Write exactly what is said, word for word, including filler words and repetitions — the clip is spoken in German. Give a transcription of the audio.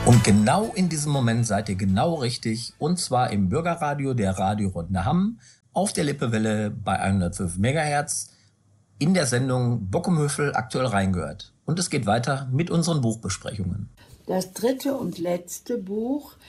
Und genau in diesem Moment seid ihr genau richtig. Und zwar im Bürgerradio der Radiorunde Hamm auf der Lippewelle bei hundertfünf Megahertz in der Sendung Bockumhövel aktuell reingehört. Und es geht weiter mit unseren Buchbesprechungen. Das dritte und letzte Buch